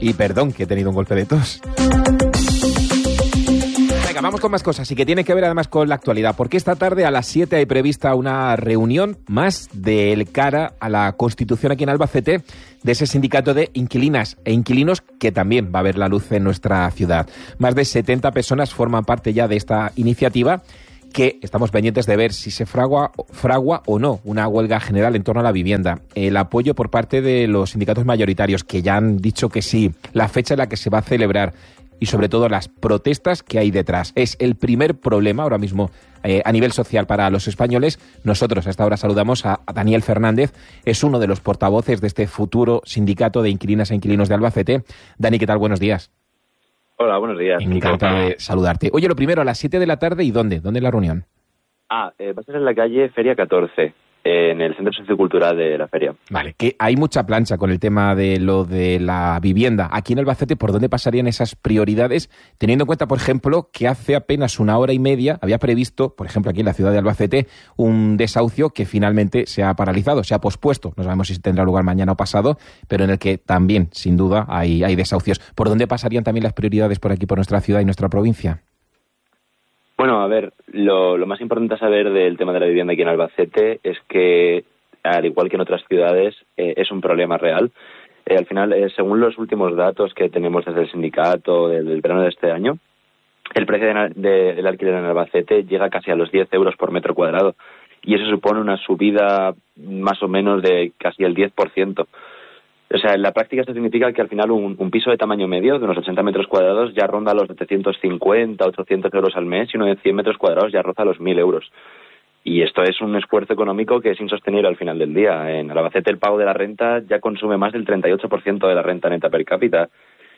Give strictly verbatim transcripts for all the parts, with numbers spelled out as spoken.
Y perdón que he tenido un golpe de tos. Venga, vamos con más cosas y que tiene que ver además con la actualidad, porque esta tarde a las siete hay prevista una reunión más del cara a la Constitución aquí en Albacete de ese sindicato de inquilinas e inquilinos que también va a ver la luz en nuestra ciudad. Más de setenta personas forman parte ya de esta iniciativa, que estamos pendientes de ver si se fragua, fragua o no una huelga general en torno a la vivienda. El apoyo por parte de los sindicatos mayoritarios, que ya han dicho que sí, la fecha en la que se va a celebrar y sobre todo las protestas que hay detrás. Es el primer problema ahora mismo eh, a nivel social para los españoles. Nosotros a esta hora saludamos a, a Daniel Fernández, es uno de los portavoces de este futuro sindicato de inquilinas e inquilinos de Albacete. Dani, ¿qué tal? Buenos días. Hola, buenos días. Encantado de saludarte. Oye, lo primero, a las siete de la tarde, ¿y dónde? ¿Dónde es la reunión? Ah, eh, va a ser en la calle Feria catorce, eh, en el Centro Sociocultural de la Feria. Vale, que hay mucha plancha con el tema de lo de la vivienda. Aquí en Albacete, ¿por dónde pasarían esas prioridades? Teniendo en cuenta, por ejemplo, que hace apenas una hora y media había previsto, por ejemplo, aquí en la ciudad de Albacete, un desahucio que finalmente se ha paralizado, se ha pospuesto. No sabemos si tendrá lugar mañana o pasado, pero en el que también, sin duda, hay, hay desahucios. ¿Por dónde pasarían también las prioridades por aquí, por nuestra ciudad y nuestra provincia? Bueno, a ver, lo, lo más importante a saber del tema de la vivienda aquí en Albacete es que, al igual que en otras ciudades, eh, es un problema real. Eh, al final, eh, según los últimos datos que tenemos desde el sindicato del, del verano de este año, el precio de, de, del alquiler en Albacete llega casi a los diez euros por metro cuadrado, y eso supone una subida más o menos de casi el diez por ciento. O sea, en la práctica esto significa que al final un, un piso de tamaño medio, de unos ochenta metros cuadrados, ya ronda los setecientos cincuenta, ochocientos euros al mes, y uno de cien metros cuadrados ya roza los mil euros. Y esto es un esfuerzo económico que es insostenible al final del día. En Albacete el pago de la renta ya consume más del treinta y ocho por ciento de la renta neta per cápita.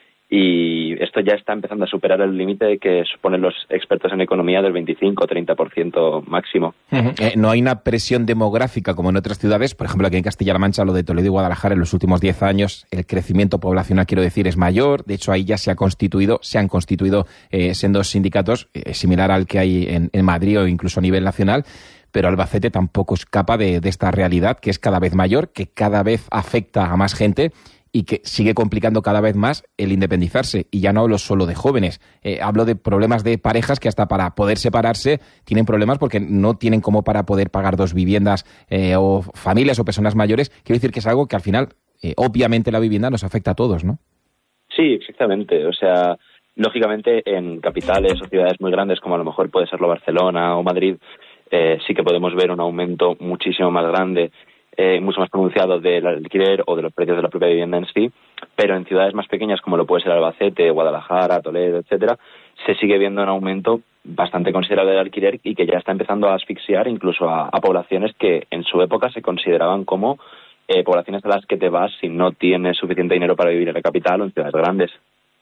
Y esto ya está empezando a superar el límite que suponen los expertos en economía del veinticinco o treinta por ciento máximo. Uh-huh. Eh, no hay una presión demográfica como en otras ciudades. Por ejemplo, aquí en Castilla-La Mancha, lo de Toledo y Guadalajara, en los últimos diez años, el crecimiento poblacional, quiero decir, es mayor. De hecho, ahí ya se ha constituido, se han constituido eh, sendos sindicatos, eh, similar al que hay en, en Madrid o incluso a nivel nacional. Pero Albacete tampoco escapa de, de esta realidad, que es cada vez mayor, que cada vez afecta a más gente y que sigue complicando cada vez más el independizarse. Y ya no hablo solo de jóvenes, eh, hablo de problemas de parejas que hasta para poder separarse tienen problemas porque no tienen como para poder pagar dos viviendas, eh, o familias o personas mayores. Quiero decir que es algo que al final, eh, obviamente la vivienda nos afecta a todos, ¿no? Sí, exactamente. O sea, lógicamente en capitales o ciudades muy grandes como a lo mejor puede serlo Barcelona o Madrid, eh, sí que podemos ver un aumento muchísimo más grande, Eh, mucho más pronunciado del alquiler o de los precios de la propia vivienda en sí, pero en ciudades más pequeñas como lo puede ser Albacete, Guadalajara, Toledo, etcétera, se sigue viendo un aumento bastante considerable del alquiler y que ya está empezando a asfixiar incluso a, a poblaciones que en su época se consideraban como eh, poblaciones a las que te vas si no tienes suficiente dinero para vivir en la capital o en ciudades grandes.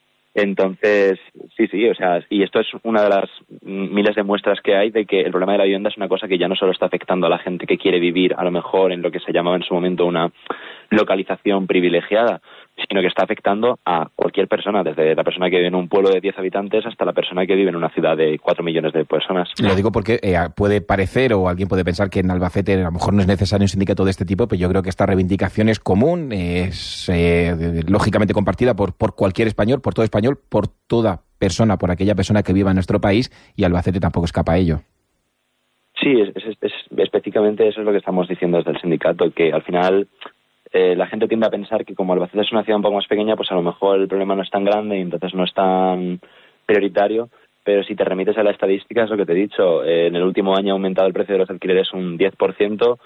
Entonces, sí, sí, o sea, y esto es una de las miles de muestras que hay de que el problema de la vivienda es una cosa que ya no solo está afectando a la gente que quiere vivir, a lo mejor en lo que se llamaba en su momento una localización privilegiada, sino que está afectando a cualquier persona, desde la persona que vive en un pueblo de diez habitantes hasta la persona que vive en una ciudad de cuatro millones de personas. Lo digo porque eh, puede parecer, o alguien puede pensar que en Albacete a lo mejor no es necesario un sindicato de este tipo, pero yo creo que esta reivindicación es común, es eh, lógicamente compartida por, por cualquier español, por todo español, por toda persona, por aquella persona que viva en nuestro país, y Albacete tampoco escapa a ello. Sí, es, es, es, específicamente eso es lo que estamos diciendo desde el sindicato, que al final Eh, la gente tiende a pensar que como Albacete es una ciudad un poco más pequeña, pues a lo mejor el problema no es tan grande y entonces no es tan prioritario, pero si te remites a la estadística es lo que te he dicho, eh, en el último año ha aumentado el precio de los alquileres un diez por ciento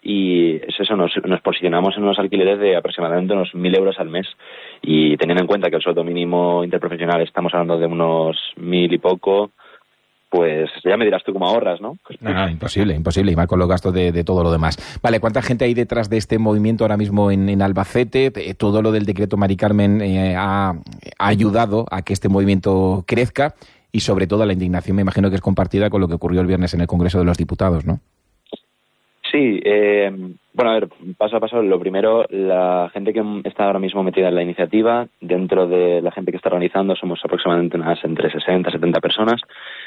y es eso, nos, nos posicionamos en unos alquileres de aproximadamente unos mil euros al mes, y teniendo en cuenta que el sueldo mínimo interprofesional estamos hablando de unos mil y poco, pues ya me dirás tú cómo ahorras, ¿no? No, no, imposible, imposible, y más con los gastos de, de todo lo demás. Vale, ¿cuánta gente hay detrás de este movimiento ahora mismo en, en Albacete? Todo lo del decreto Mari Carmen eh, ha, ha ayudado a que este movimiento crezca, y sobre todo la indignación me imagino que es compartida con lo que ocurrió el viernes en el Congreso de los Diputados, ¿no? Sí, eh, bueno, a ver, paso a paso. Lo primero, la gente que está ahora mismo metida en la iniciativa, dentro de la gente que está organizando, somos aproximadamente unas entre sesenta y setenta personas.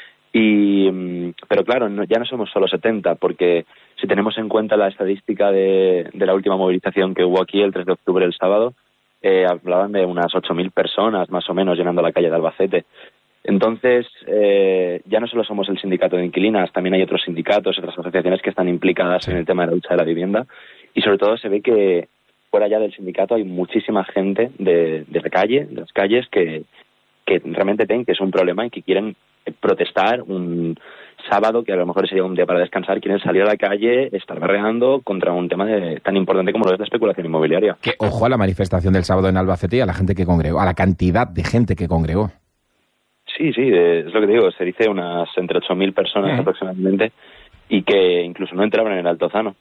Y, pero claro, no, ya no somos solo setenta, porque si tenemos en cuenta la estadística de, de la última movilización que hubo aquí el tres de octubre, el sábado, eh, hablaban de unas ocho mil personas más o menos llenando la calle de Albacete. Entonces, eh, ya no solo somos el sindicato de inquilinas, también hay otros sindicatos, otras asociaciones que están implicadas sí. en el tema de la lucha de la vivienda, y sobre todo se ve que fuera ya del sindicato hay muchísima gente de, de la calle, de las calles, que, que realmente ven que es un problema y que quieren protestar un sábado, que a lo mejor sería un día para descansar, quieren salir a la calle, estar berreando contra un tema de, tan importante como lo es la especulación inmobiliaria. Que ojo a la manifestación del sábado en Albacete y a la gente que congregó, a la cantidad de gente que congregó. Sí, sí, es lo que digo, se dice unas entre ocho mil personas eh. aproximadamente, y que incluso no entraban en el Altozano.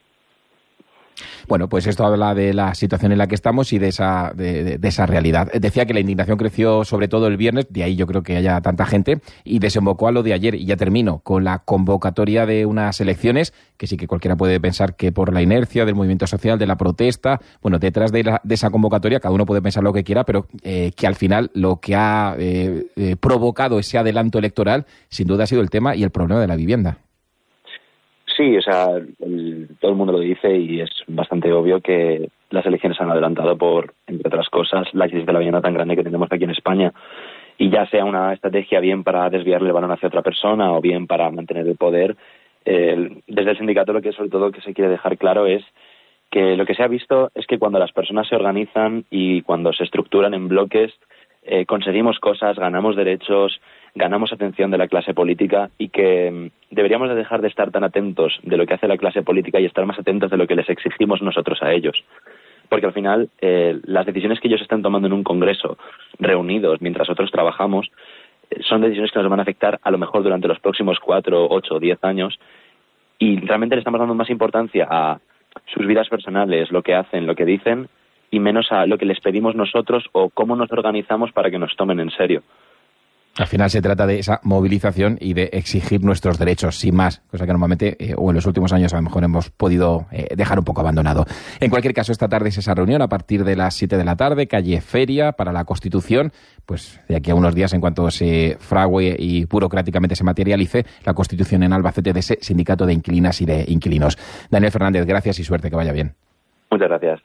Bueno, pues esto habla de la situación en la que estamos y de esa, de, de, de esa realidad. Decía que la indignación creció sobre todo el viernes, de ahí yo creo que haya tanta gente, y desembocó a lo de ayer. Y ya termino con la convocatoria de unas elecciones, que sí que cualquiera puede pensar que por la inercia del movimiento social, de la protesta, bueno, detrás de, la, de esa convocatoria cada uno puede pensar lo que quiera, pero eh, que al final lo que ha eh, eh, provocado ese adelanto electoral, sin duda ha sido el tema y el problema de la vivienda. Sí, o sea, el, todo el mundo lo dice y es bastante obvio que las elecciones han adelantado por, entre otras cosas, la crisis de la vivienda tan grande que tenemos aquí en España. Y ya sea una estrategia bien para desviarle el balón hacia otra persona o bien para mantener el poder, eh, desde el sindicato lo que sobre todo que se quiere dejar claro es que lo que se ha visto es que cuando las personas se organizan y cuando se estructuran en bloques, eh, conseguimos cosas, ganamos derechos, ganamos atención de la clase política, y que deberíamos de dejar de estar tan atentos de lo que hace la clase política y estar más atentos de lo que les exigimos nosotros a ellos. Porque al final eh, las decisiones que ellos están tomando en un congreso, reunidos mientras otros trabajamos, eh, son decisiones que nos van a afectar a lo mejor durante los próximos cuatro, ocho, diez años, y realmente le estamos dando más importancia a sus vidas personales, lo que hacen, lo que dicen, y menos a lo que les pedimos nosotros o cómo nos organizamos para que nos tomen en serio. Al final se trata de esa movilización y de exigir nuestros derechos, sin más, cosa que normalmente, eh, o en los últimos años a lo mejor hemos podido eh, dejar un poco abandonado. En cualquier caso, esta tarde es esa reunión a partir de las siete de la tarde, calle Feria, para la Constitución, pues de aquí a unos días, en cuanto se frague y burocráticamente se materialice la Constitución en Albacete de ese sindicato de inquilinas y de inquilinos. Daniel Fernández, gracias y suerte, que vaya bien. Muchas gracias.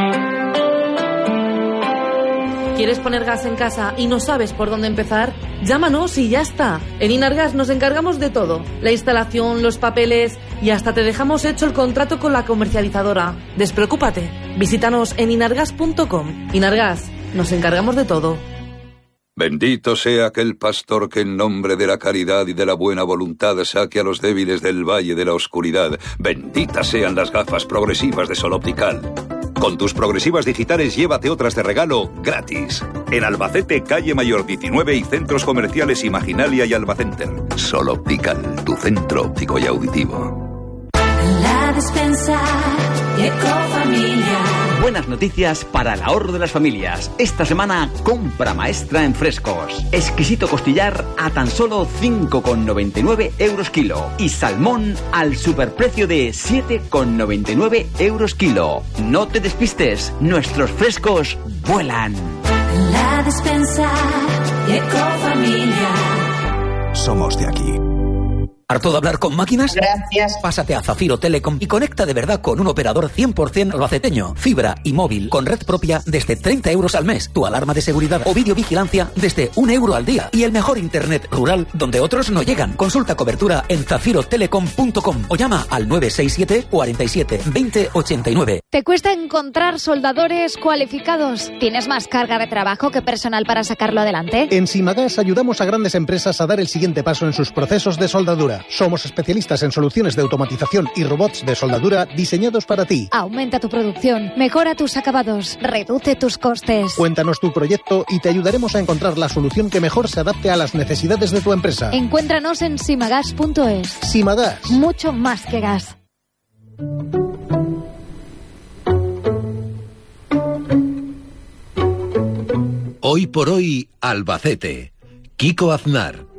¿Quieres poner gas en casa y no sabes por dónde empezar? Llámanos y ya está. En Inargas nos encargamos de todo. La instalación, los papeles y hasta te dejamos hecho el contrato con la comercializadora. Despreocúpate. Visítanos en inargas punto com. Inargas, nos encargamos de todo. Bendito sea aquel pastor que en nombre de la caridad y de la buena voluntad saque a los débiles del valle de la oscuridad. Benditas sean las gafas progresivas de Sol Optical. Con tus progresivas digitales llévate otras de regalo gratis. En Albacete, calle Mayor diecinueve y centros comerciales Imaginalia y Albacenter. Sol Optical, tu centro óptico y auditivo. La despensa Ecofamilia. Buenas noticias para el ahorro de las familias. Esta semana, compra maestra en frescos. Exquisito costillar a tan solo cinco con noventa y nueve euros kilo. Y salmón al superprecio de siete con noventa y nueve euros kilo. No te despistes, nuestros frescos vuelan. La despensa Ecofamilia. Somos de aquí. ¿Harto de hablar con máquinas? Gracias. Pásate a Zafiro Telecom y conecta de verdad con un operador cien por ciento albaceteño. Fibra y móvil con red propia desde treinta euros al mes. Tu alarma de seguridad o videovigilancia desde un euro al día. Y el mejor internet rural donde otros no llegan. Consulta cobertura en zafiro telecom punto com o llama al nueve seis siete, cuarenta y siete, veinte, ochenta y nueve. ¿Te cuesta encontrar soldadores cualificados? ¿Tienes más carga de trabajo que personal para sacarlo adelante? En Simagas ayudamos a grandes empresas a dar el siguiente paso en sus procesos de soldadura. Somos especialistas en soluciones de automatización y robots de soldadura diseñados para ti. Aumenta tu producción, mejora tus acabados, reduce tus costes. Cuéntanos tu proyecto y te ayudaremos a encontrar la solución que mejor se adapte a las necesidades de tu empresa. Encuéntranos en simagas punto es. Simagas. Mucho más que gas. Hoy por hoy, Albacete. Kiko Aznar.